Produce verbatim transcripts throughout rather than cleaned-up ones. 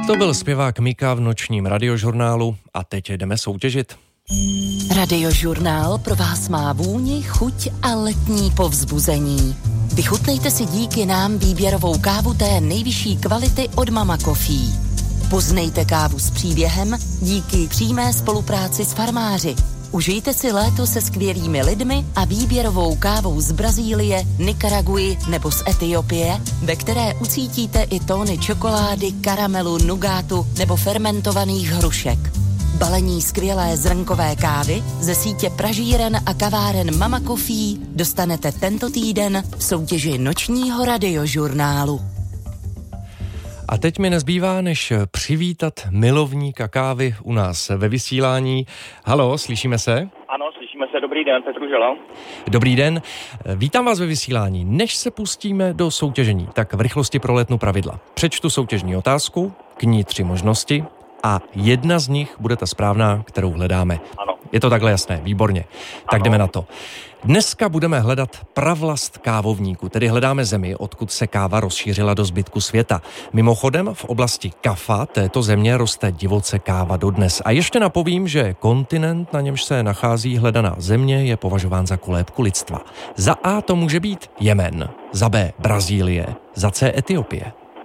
To byl zpěvák Mika v nočním radiožurnálu a teď jdeme soutěžit. Radiožurnál pro vás má vůni, chuť a letní povzbuzení. Vychutnejte si díky nám výběrovou kávu té nejvyšší kvality od Mama Coffee. Poznejte kávu s příběhem díky přímé spolupráci s farmáři. Užijte si léto se skvělými lidmi a výběrovou kávou z Brazílie, Nikaraguji nebo z Etiopie, ve které ucítíte i tóny čokolády, karamelu, nugátu nebo fermentovaných hrušek. Balení skvělé zrnkové kávy ze sítě pražíren a kaváren Mama Coffee dostanete tento týden v soutěži nočního radiožurnálu. A teď mi nezbývá, než přivítat milovníka kávy u nás ve vysílání. Haló, slyšíme se? Ano, slyšíme se. Dobrý den, Petru Žela. Dobrý den, vítám vás ve vysílání. Než se pustíme do soutěžení, tak v rychlosti proletnu pravidla. Přečtu soutěžní otázku, k ní tři možnosti a jedna z nich bude ta správná, kterou hledáme. Ano. Je to takhle jasné, výborně. Tak Ano. jdeme na to. Dneska budeme hledat pravlast kávovníku, tedy hledáme zemi, odkud se káva rozšířila do zbytku světa. Mimochodem, v oblasti Kafa této země roste divoce káva dodnes. A ještě napovím, že kontinent, na němž se nachází hledaná země, je považován za kolébku lidstva. Za A to může být Jemen, za B Brazílie, za C Etiopie.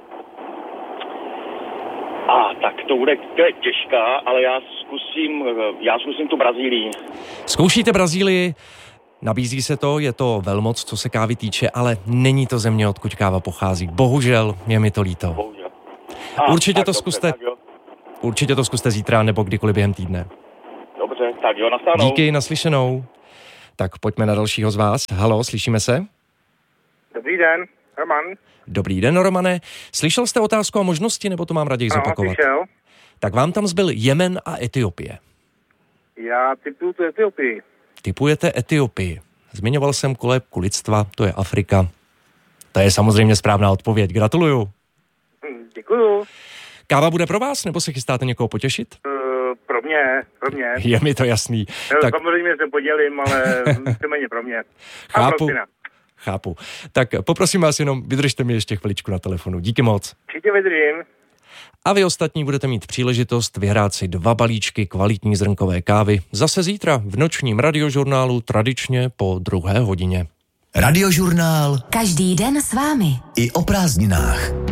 A tak to bude to je těžká, ale já zkusím, já zkusím tu Brazílii. Zkoušíte Brazílii? Nabízí se to, je to velmoc, co se kávy týče, ale není to země, odkud káva pochází. Bohužel, je mi to líto. Bohužel. A, určitě tak to dobře, zkuste, tak jo. určitě to zkuste zítra nebo kdykoliv během týdne. Dobře, tak jo, nastanou. Díky, naslyšenou. Tak pojďme na dalšího z vás. Haló, slyšíme se? Dobrý den, Roman. Dobrý den, Romane. Slyšel jste otázku a možnosti, nebo to mám raději zopakovat? Slyšel. Tak vám tam zbyl Jemen a Etiopie. Já typuju tu Etiopii. Tipujete Etiopii. Zmiňoval jsem kolébku lidstva, to je Afrika. To je samozřejmě správná odpověď. Gratuluju. Hm, děkuju. Káva bude pro vás, nebo se chystáte někoho potěšit? Uh, pro mě, pro mě. Je mi to jasný. No, Tak samozřejmě se podělím, ale víceméně pro mě. A chápu, pro syna. chápu. Tak poprosím vás jenom, vydržte mi ještě chviličku na telefonu. Díky moc. Určitě vydržím. A vy ostatní budete mít příležitost vyhrát si dva balíčky kvalitní zrnkové kávy zase zítra v nočním radiožurnálu tradičně po druhé hodině. Radiožurnál Každý den s vámi. i o prázdninách.